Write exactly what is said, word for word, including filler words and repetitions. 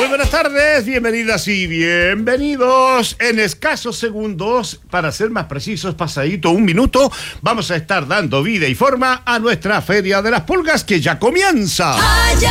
Muy buenas tardes, bienvenidas y bienvenidos. En escasos segundos, para ser más precisos, pasadito un minuto, vamos a estar dando vida y forma a nuestra Feria de las Pulgas que ya comienza. Allá